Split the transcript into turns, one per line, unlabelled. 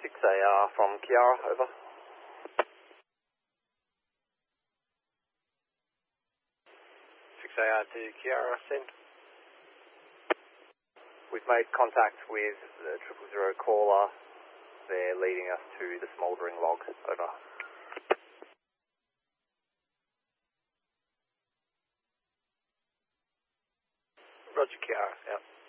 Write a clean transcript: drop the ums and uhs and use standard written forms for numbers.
6AR from Kiara, over.
6AR to Kiara, send.
We've made contact with the 000 caller. They're leading us to the smouldering log, over.
Roger, Kiara, out.